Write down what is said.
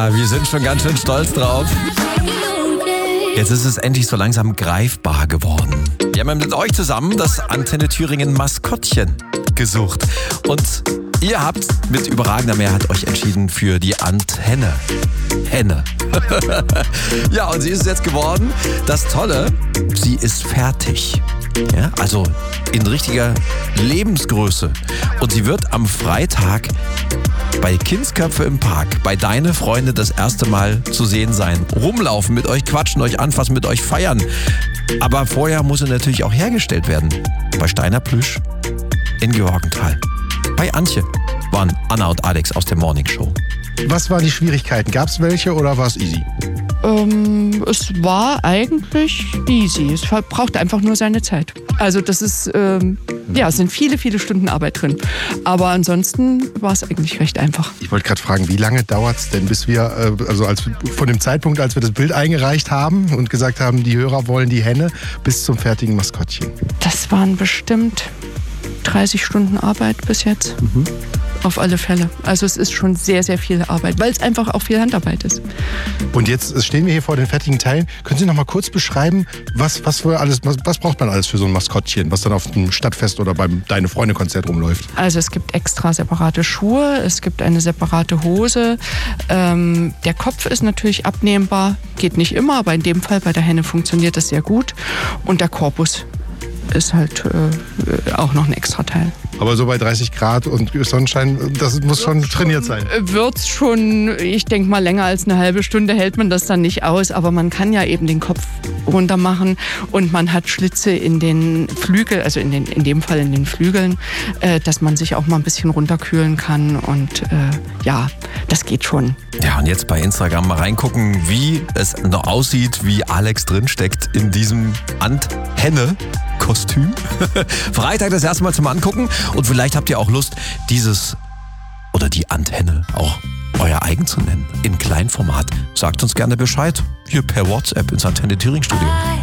Ja, wir sind schon ganz schön stolz drauf. Jetzt ist es endlich so langsam greifbar geworden. Wir haben mit euch zusammen das Antenne Thüringen Maskottchen gesucht. Und ihr habt mit überragender Mehrheit euch entschieden für die Antenne. Henne. Ja, und sie ist es jetzt geworden. Das Tolle, sie ist fertig. Ja, also in richtiger Lebensgröße. Und sie wird am Freitag bei Kindsköpfe im Park, bei Deine Freunde das erste Mal zu sehen sein. Rumlaufen, mit euch quatschen, euch anfassen, mit euch feiern. Aber vorher muss sie natürlich auch hergestellt werden. Bei Steiner Plüsch in Georgenthal. Bei Antje waren Anna und Alex aus der Morning Show. Was waren die Schwierigkeiten? Gab es welche oder war es easy? Es war eigentlich easy. Es braucht einfach nur seine Zeit. Also das ist, es sind viele, viele Stunden Arbeit drin. Aber ansonsten war es eigentlich recht einfach. Ich wollte gerade fragen, wie lange dauert es denn, bis wir, von dem Zeitpunkt, als wir das Bild eingereicht haben und gesagt haben, die Hörer wollen die Henne, bis zum fertigen Maskottchen? Das waren bestimmt 30 Stunden Arbeit bis jetzt. Auf alle Fälle. Also es ist schon sehr, sehr viel Arbeit, weil es einfach auch viel Handarbeit ist. Und jetzt stehen wir hier vor den fertigen Teilen. Können Sie noch mal kurz beschreiben, was braucht man alles für so ein Maskottchen, was dann auf dem Stadtfest oder beim Deine Freunde-Konzert rumläuft? Also es gibt extra separate Schuhe, es gibt eine separate Hose. Der Kopf ist natürlich abnehmbar, geht nicht immer, aber in dem Fall bei der Henne funktioniert das sehr gut. Und der Korpus ist halt auch noch ein extra Teil. Aber so bei 30 Grad und Sonnenschein, das muss schon trainiert sein. Wird's schon, ich denke mal, länger als eine halbe Stunde hält man das dann nicht aus. Aber man kann ja eben den Kopf runter machen und man hat Schlitze in den Flügeln, also in dem Fall in den Flügeln, dass man sich auch mal ein bisschen runterkühlen kann. Und das geht schon. Ja, und jetzt bei Instagram mal reingucken, wie es noch aussieht, wie Alex drinsteckt in diesem Ant-Henne-Kostüm. Freitag das erste Mal zum Angucken. Und vielleicht habt ihr auch Lust, dieses oder die Ant-Henne auch euer eigen zu nennen. In Kleinformat. Sagt uns gerne Bescheid. Hier per WhatsApp ins Antenne Thüringen Studio.